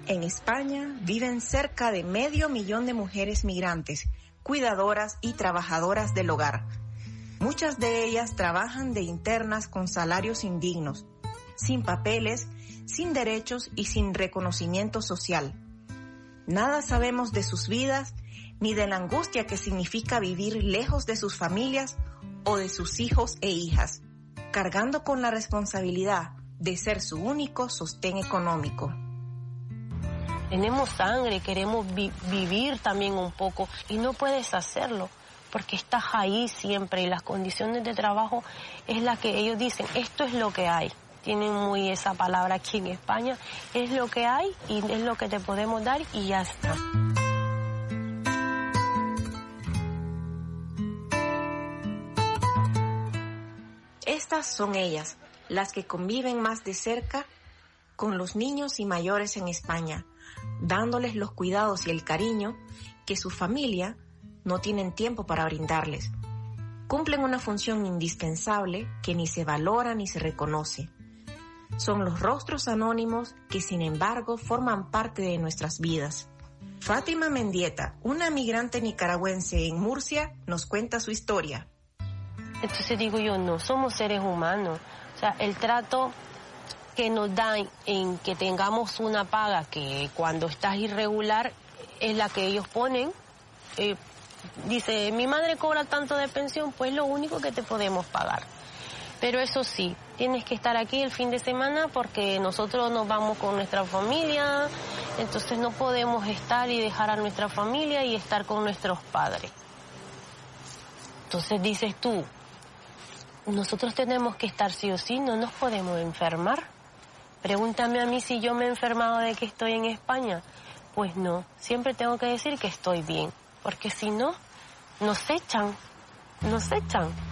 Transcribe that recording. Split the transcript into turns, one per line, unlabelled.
En España viven cerca de 500.000 de mujeres migrantes, cuidadoras y trabajadoras del hogar. Muchas de ellas trabajan de internas con salarios indignos, sin papeles, sin derechos y sin reconocimiento social. Nada sabemos de sus vidas ni de la angustia que significa vivir lejos de sus familias o de sus hijos e hijas, cargando con la responsabilidad de ser su único sostén económico.
Tenemos sangre, queremos vivir también un poco y no puedes hacerlo porque estás ahí siempre y las condiciones de trabajo es la que ellos dicen, esto es lo que hay. Tienen muy esa palabra aquí en España, es lo que hay y es lo que te podemos dar y ya está.
Estas son ellas, las que conviven más de cerca con los niños y mayores en España, dándoles los cuidados y el cariño que su familia no tienen tiempo para brindarles. Cumplen una función indispensable que ni se valora ni se reconoce. Son los rostros anónimos que sin embargo forman parte de nuestras vidas. Fátima Mendieta, una migrante nicaragüense en Murcia, nos cuenta su historia.
Entonces digo yo, no somos seres humanos. O sea, el trato que nos dan en que tengamos una paga que cuando estás irregular es la que ellos ponen. Dice, mi madre cobra tanto de pensión, pues lo único que te podemos pagar. Pero eso sí, tienes que estar aquí el fin de semana porque nosotros nos vamos con nuestra familia, entonces no podemos estar y dejar a nuestra familia y estar con nuestros padres. Entonces dices tú, nosotros tenemos que estar sí o sí, no nos podemos enfermar. Pregúntame a mí si yo me he enfermado de que estoy en España. Pues no, siempre tengo que decir que estoy bien, porque si no, nos echan.